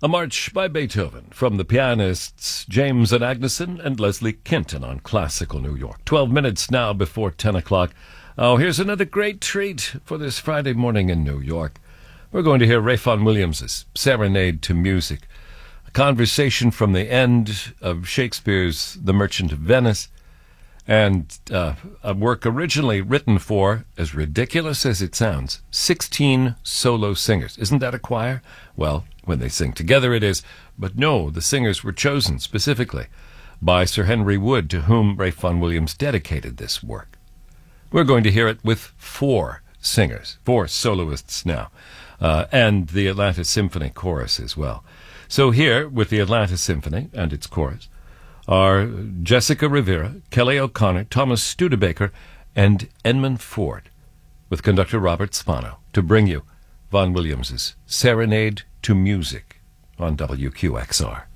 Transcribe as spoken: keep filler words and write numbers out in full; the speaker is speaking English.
A march by Beethoven from the pianists James and Agneson and Leslie Kinton on Classical New York. Twelve minutes now before ten o'clock. Oh, here's another great treat for this Friday morning in New York. We're going to hear Ralph Vaughan Williams' Serenade to Music, a conversation from the end of Shakespeare's The Merchant of Venice, and uh, a work originally written for, as ridiculous as it sounds, sixteen solo singers. Isn't that a choir? Well, when they sing together it is, but no, the singers were chosen specifically by Sir Henry Wood, to whom Ralph Vaughan Williams dedicated this work. We're going to hear it with four singers, four soloists now, uh, and the Atlanta Symphony Chorus as well. So here, with the Atlanta Symphony and its chorus, are Jessica Rivera, Kelly O'Connor, Thomas Studebaker, and Edmund Ford, with conductor Robert Spano, to bring you Vaughan Williams' Serenade to Music on W Q X R.